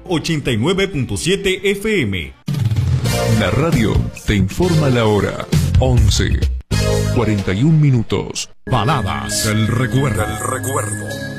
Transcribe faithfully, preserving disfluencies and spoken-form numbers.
ochenta y nueve punto siete F M. La radio te informa la hora. once, cuarenta y un minutos. Baladas del recuerdo. El recuerdo.